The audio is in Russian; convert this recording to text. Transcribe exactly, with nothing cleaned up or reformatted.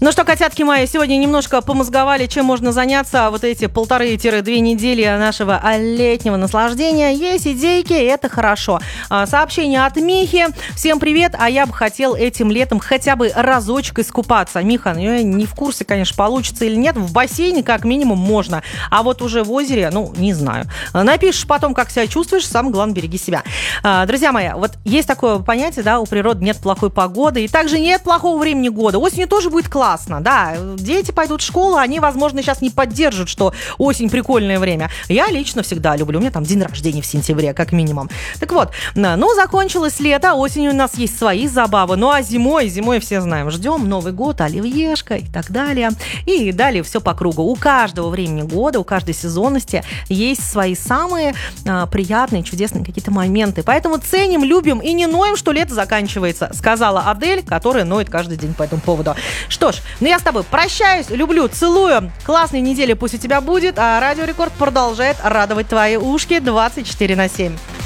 Ну что, котятки мои, сегодня немножко помозговали, чем можно заняться вот эти полторы-две недели нашего летнего наслаждения. Есть идейки, это хорошо. Сообщение от Михи. Всем привет, а я бы хотел этим летом хотя бы разочек искупаться. Миха, ну, я не в курсе, конечно, получится или нет. В бассейне как минимум можно, а вот уже в озере, ну, не знаю. Напишешь потом, как себя чувствуешь, самое главное, береги себя. Друзья мои, вот есть такое понятие, да, у природы нет плохой погоды, и также нет плохого времени года. Осенью тоже будет классно, да. Дети пойдут в школу, они, возможно, сейчас не поддержат, что осень прикольное время. Я лично всегда люблю, у меня там день рождения в сентябре, как минимум. Так вот, ну, закончилось лето, осенью у нас есть свои забавы, ну, а зимой, зимой все знаем, ждем Новый год, оливьешка и так далее. И далее все по кругу. У каждого времени года, у каждой сезонности есть свои самые а, приятные, чудесные какие-то моменты. Поэтому ценим, любим и не ноем, что лето заканчивается, сказала Адель, которая ноет каждый день по этому поводу. Что ж, ну я с тобой прощаюсь, люблю, целую. Классной недели пусть у тебя будет, а Радио Рекорд продолжает радовать твои ушки двадцать четыре на семь.